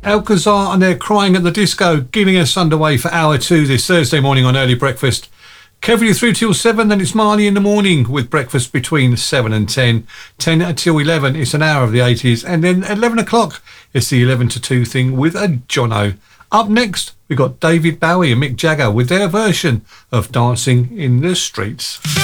Alcazar and They're Crying at the Disco, getting us underway for hour 2 this Thursday morning on Early Breakfast. Kevin, you through till 7, then it's Marley in the morning with breakfast between 7 and 10. 10 until 11, it's an hour of the 80s. And then 11 o'clock, it's the 11 to 2 thing with a Jono. Up next, we've got David Bowie and Mick Jagger with their version of Dancing in the Streets.